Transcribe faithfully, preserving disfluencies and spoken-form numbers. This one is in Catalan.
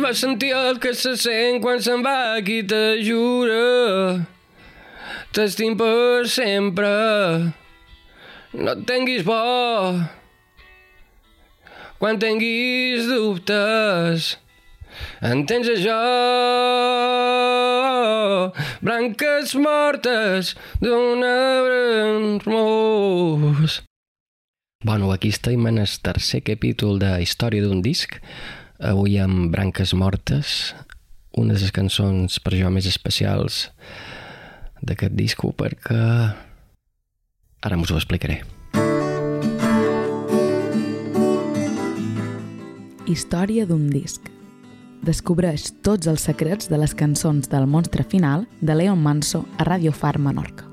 Va sentir el que se sent quan se'n va qui te jura. T'estim per sempre. No et tinguis por. Quan tinguis dubtes, entens això? Branques mortes d'un arbre mos. Bueno, aquí estem en el tercer capítol de Història d'un disc. Avui amb Branques mortes, una de les cançons per jo més especials d'aquest disco, perquè ara us ho explicaré. Història d'un disc. Descobreix tots els secrets de les cançons del Monstre Final de Leon Manso a Radio Far Menorca.